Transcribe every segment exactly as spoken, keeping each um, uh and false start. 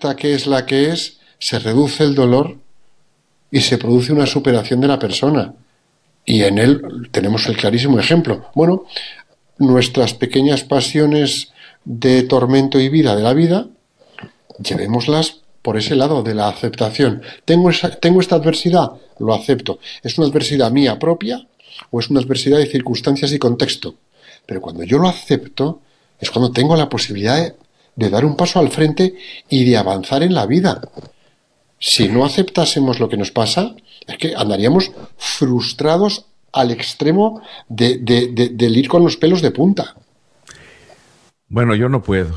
esta que es la que es, se reduce el dolor y se produce una superación de la persona. Y en él tenemos el clarísimo ejemplo. Bueno, nuestras pequeñas pasiones de tormento y vida de la vida, llevémoslas por ese lado de la aceptación. ¿Tengo, esa, ¿Tengo esta adversidad? Lo acepto. ¿Es una adversidad mía propia o es una adversidad de circunstancias y contexto? Pero cuando yo lo acepto, es cuando tengo la posibilidad de, de dar un paso al frente y de avanzar en la vida. Si no aceptásemos lo que nos pasa, es que andaríamos frustrados al extremo de, de, de, del ir con los pelos de punta. Bueno, yo no puedo.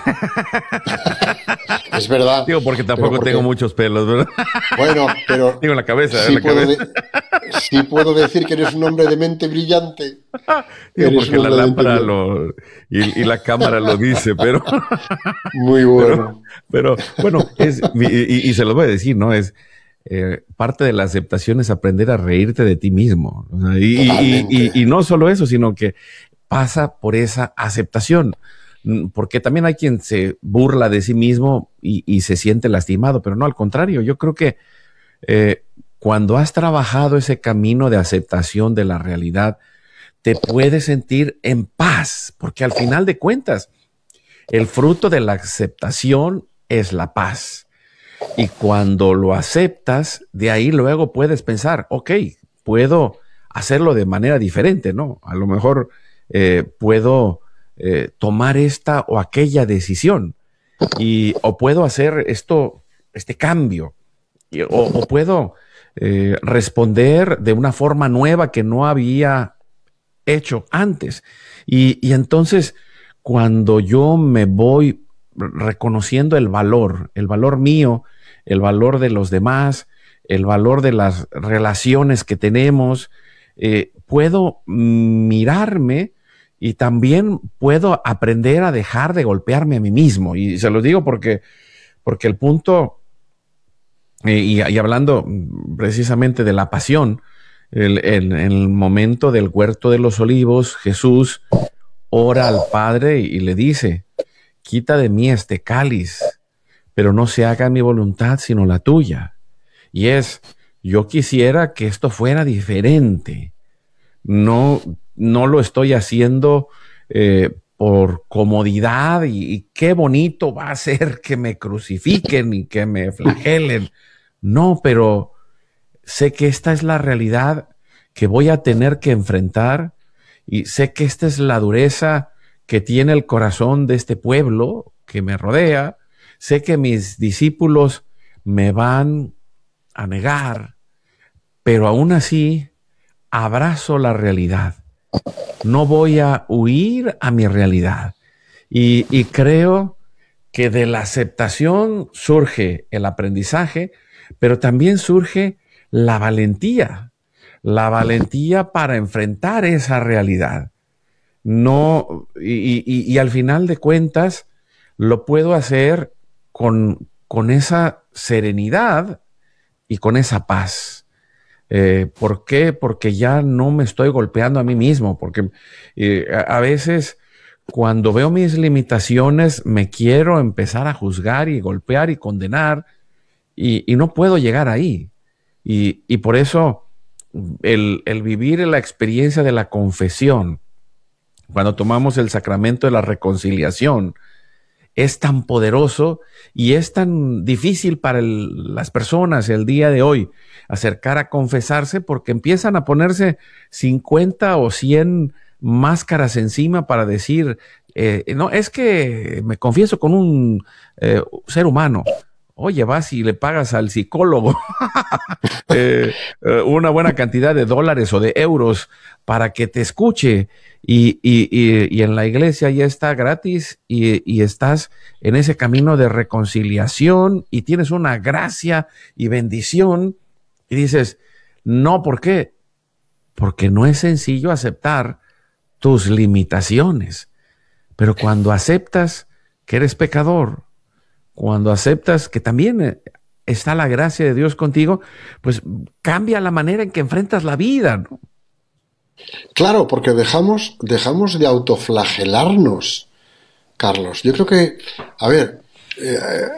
Es verdad. Digo, porque tampoco porque, tengo muchos pelos, ¿verdad? Bueno, pero... Digo, en la cabeza, sí, en la puedo cabeza. De, sí puedo decir que eres un hombre de mente brillante. Digo, porque la lámpara lo, y, y la cámara lo dice, pero... Muy bueno. Pero, pero bueno, es, y, y se lo voy a decir, ¿no? Es... Eh, parte de la aceptación es aprender a reírte de ti mismo. O sea, y, y, y, y no solo eso, sino que pasa por esa aceptación. Porque también hay quien se burla de sí mismo y, y se siente lastimado, pero no, al contrario. Yo creo que eh, cuando has trabajado ese camino de aceptación de la realidad, te puedes sentir en paz, porque al final de cuentas, el fruto de la aceptación es la paz. Y cuando lo aceptas, de ahí luego puedes pensar, ok, puedo hacerlo de manera diferente, ¿no? A lo mejor eh, puedo eh, tomar esta o aquella decisión y, o puedo hacer esto, este cambio y, o, o puedo eh, responder de una forma nueva que no había hecho antes. Y, y entonces, cuando yo me voy reconociendo el valor, el valor mío, el valor de los demás, el valor de las relaciones que tenemos, eh, puedo mirarme y también puedo aprender a dejar de golpearme a mí mismo. Y se lo digo porque, porque el punto, eh, y, y hablando precisamente de la pasión, el, el, el momento del huerto de los olivos, Jesús ora al Padre y le dice, quita de mí este cáliz, pero no se haga mi voluntad sino la tuya. Y es, yo quisiera que esto fuera diferente. No, no lo estoy haciendo eh, por comodidad y, y qué bonito va a ser que me crucifiquen y que me flagelen. No, pero sé que esta es la realidad que voy a tener que enfrentar y sé que esta es la dureza que tiene el corazón de este pueblo que me rodea. Sé que mis discípulos me van a negar, pero aún así abrazo la realidad. No voy a huir a mi realidad. Y, y creo que de la aceptación surge el aprendizaje, pero también surge la valentía. La valentía para enfrentar esa realidad. No, y, y, y al final de cuentas, lo puedo hacer con, con esa serenidad y con esa paz. Eh, ¿Por qué? Porque ya no me estoy golpeando a mí mismo, porque eh, a, a veces cuando veo mis limitaciones me quiero empezar a juzgar y golpear y condenar y, y no puedo llegar ahí. Y, y por eso el, el vivir la experiencia de la confesión, cuando tomamos el sacramento de la reconciliación, es tan poderoso y es tan difícil para el, las personas el día de hoy acercar a confesarse porque empiezan a ponerse cincuenta o cien máscaras encima para decir, eh, no, es que me confieso con un eh, ser humano. Oye, vas y le pagas al psicólogo eh, eh, una buena cantidad de dólares o de euros para que te escuche y, y, y, y en la iglesia ya está gratis y, y estás en ese camino de reconciliación y tienes una gracia y bendición y dices, no, ¿por qué? Porque no es sencillo aceptar tus limitaciones, pero cuando aceptas que eres pecador, cuando aceptas que también está la gracia de Dios contigo, pues cambia la manera en que enfrentas la vida, ¿no? Claro, porque dejamos, dejamos de autoflagelarnos, Carlos. Yo creo que, a ver, eh,